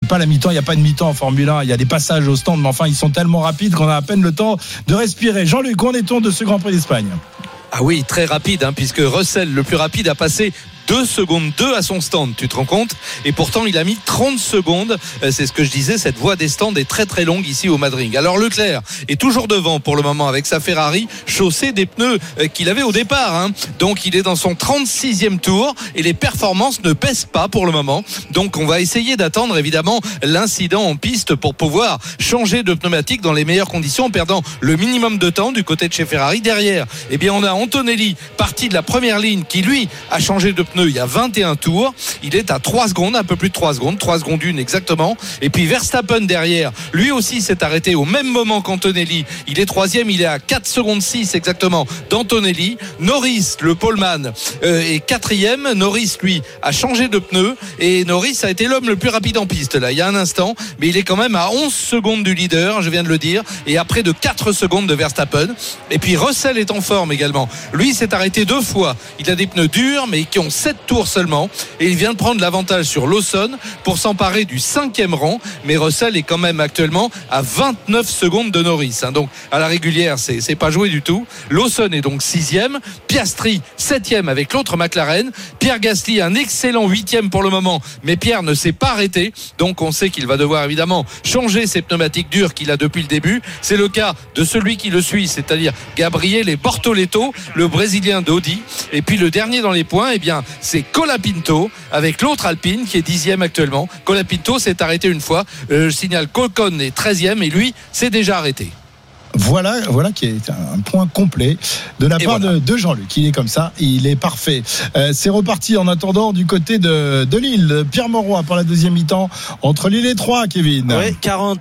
pas la mi-temps, il n'y a pas de mi-temps en Formule 1, il y a des passages au stand, mais enfin ils sont tellement rapides qu'on a à peine le temps de respirer. Jean-Luc, où en est-on de ce Grand Prix d'Espagne ? Ah oui, très rapide, puisque Russell, le plus rapide, a passé 2 secondes 2 à son stand, tu te rends compte ? Et pourtant il a mis 30 secondes, c'est ce que je disais, cette voie des stands est très très longue ici au Madrid. Alors Leclerc est toujours devant pour le moment avec sa Ferrari, chaussée des pneus qu'il avait au départ, donc il est dans son 36e tour et les performances ne pèsent pas pour le moment, donc on va essayer d'attendre évidemment l'incident en piste pour pouvoir changer de pneumatique dans les meilleures conditions en perdant le minimum de temps du côté de chez Ferrari. Derrière, eh bien on a Antonelli parti de la première ligne qui lui a changé de pneu il y a 21 tours, il est à 3 secondes, un peu plus de 3 secondes 1 exactement, et puis Verstappen derrière, lui aussi s'est arrêté au même moment qu'Antonelli, il est 3e, il est à 4 secondes 6 exactement d'Antonelli. Norris, le poleman, est 4e, Norris lui a changé de pneu et Norris a été l'homme le plus rapide en piste là, il y a un instant, mais il est quand même à 11 secondes du leader, je viens de le dire, et à près de 4 secondes de Verstappen. Et puis Russell est en forme également, lui s'est arrêté 2 fois, il a des pneus durs mais qui ont 7 tours seulement et il vient de prendre l'avantage sur Lawson pour s'emparer du 5e rang, mais Russell est quand même actuellement à 29 secondes de Norris, donc à la régulière c'est pas joué du tout. Lawson est donc 6e, Piastri 7e avec l'autre McLaren, Pierre Gasly un excellent 8e pour le moment, mais Pierre ne s'est pas arrêté, donc on sait qu'il va devoir évidemment changer ses pneumatiques dures qu'il a depuis le début. C'est le cas de celui qui le suit, c'est-à-dire Gabriele Bortoleto, le Brésilien d'Audi. Et puis le dernier dans les points, eh bien c'est Colapinto avec l'autre Alpine qui est 10e actuellement. Colapinto s'est arrêté une fois, je signale qu'Ocon est 13e et lui s'est déjà arrêté. Voilà qui est un point complet de la part de Jean-Luc. Il est comme ça, il est parfait. C'est reparti en attendant du côté de Lille. Pierre Mauroy pour la deuxième mi-temps entre Lille et Troyes, Kevin. Oui,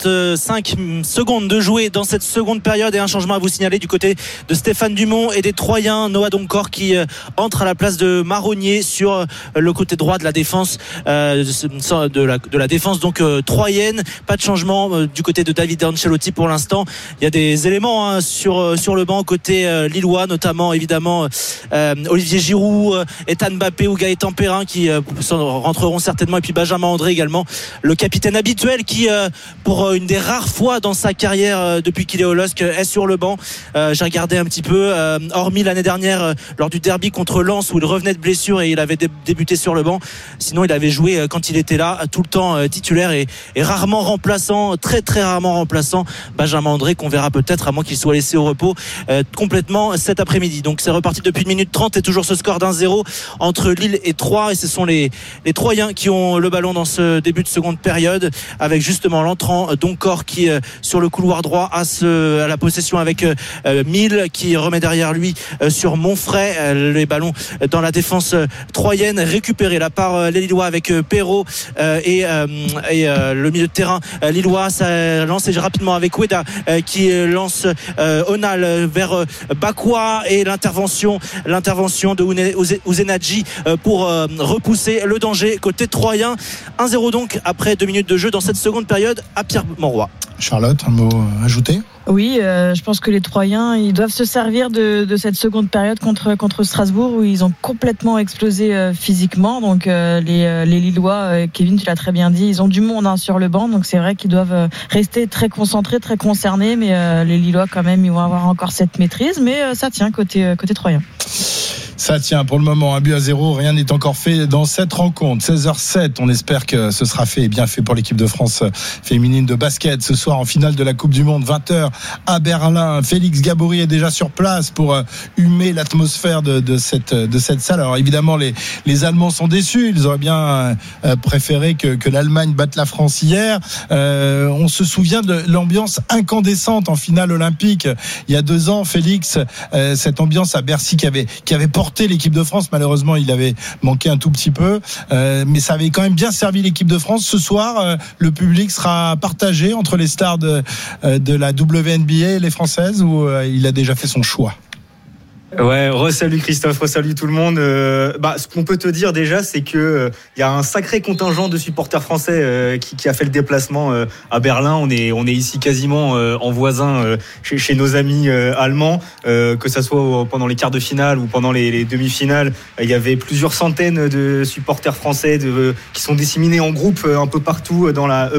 45 secondes de jouer dans cette seconde période et un changement à vous signaler du côté de Stéphane Dumont et des Troyens. Noah Doncor qui entre à la place de Marronnier sur le côté droit de la défense de la défense donc troyenne. Pas de changement du côté de David Ancelotti pour l'instant. Il y a des éléments sur le banc côté lillois, notamment évidemment Olivier Giroud, Ethan Mbappé ou Gaëtan Perrin qui rentreront certainement, et puis Benjamin André également, le capitaine habituel qui pour une des rares fois dans sa carrière depuis qu'il est au LOSC est sur le banc. J'ai regardé un petit peu, hormis l'année dernière lors du derby contre Lens où il revenait de blessure et il avait débuté sur le banc, sinon il avait joué quand il était là tout le temps titulaire et rarement remplaçant, très très rarement remplaçant Benjamin André, qu'on verra peut-être à moins qu'il soit laissé au repos complètement cet après-midi. Donc c'est reparti depuis 1 minute 30 et toujours ce score d'1-0 entre Lille et Troyes, et ce sont les Troyens qui ont le ballon dans ce début de seconde période avec justement l'entrant Doncor qui sur le couloir droit à la possession avec Mille qui remet derrière lui sur Monfray. Les ballons dans la défense troyenne récupérés là par les Lillois avec Perrault et le milieu de terrain lillois. Ça lance rapidement avec Oueda qui lance Onal vers Bakwa et l'intervention de Ouzenadji pour repousser le danger côté troyen. 1-0 donc après 2 minutes de jeu dans cette seconde période à Pierre Mauroy. Charlotte, un mot ajouté ? Oui, je pense que les Troyens, ils doivent se servir de cette seconde période contre Strasbourg où ils ont complètement explosé physiquement. Donc les Lillois, Kevin, tu l'as très bien dit, ils ont du monde sur le banc. Donc c'est vrai qu'ils doivent rester très concentrés, très concernés. Mais les Lillois, quand même, ils vont avoir encore cette maîtrise. Mais ça tient côté Troyen. Ça tient pour le moment, 1-0, rien n'est encore fait dans cette rencontre. 16h07, on espère que ce sera fait et bien fait pour l'équipe de France féminine de basket ce soir en finale de la Coupe du Monde, 20h à Berlin. Félix Gabory est déjà sur place pour humer l'atmosphère de cette salle. Alors évidemment, les Allemands sont déçus, ils auraient bien préféré que l'Allemagne batte la France hier. On se souvient de l'ambiance incandescente en finale olympique il y a 2 ans, Félix, cette ambiance à Bercy qui avait porté l'équipe de France. Malheureusement, il avait manqué un tout petit peu, mais ça avait quand même bien servi l'équipe de France. Ce soir, le public sera partagé entre les stars de la WNBA et les Françaises, ou il a déjà fait son choix? Ouais, re-salut Christophe, re-salut tout le monde. Ce qu'on peut te dire déjà, c'est que il y a un sacré contingent de supporters français qui a fait le déplacement à Berlin. On est ici quasiment en voisin chez nos amis allemands, que ça soit pendant les quarts de finale ou pendant les demi-finales. Il y avait plusieurs centaines de supporters français qui sont disséminés en groupe un peu partout dans la